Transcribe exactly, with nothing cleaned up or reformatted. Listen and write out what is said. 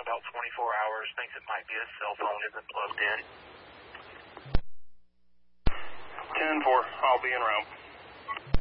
about twenty-four hours. Thinks it might be his cell phone isn't plugged in. ten four, I'll be en route.